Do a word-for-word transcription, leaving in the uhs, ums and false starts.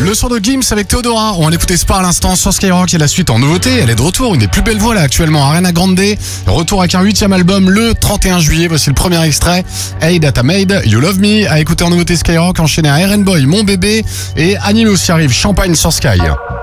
Le son de Gims avec Theodora. On va l'écouter Spa à l'instant sur Skyrock et la suite en nouveauté. Elle est de retour, une des plus belles voix là actuellement. Ariana Grande. Retour avec un huitième album le trente et un juillet. Voici le premier extrait. Hey Data Made, You Love Me. À écouter en nouveauté Skyrock. Enchaîné à R and Boy, Mon Bébé. Et Anime aussi arrive. Champagne sur Sky.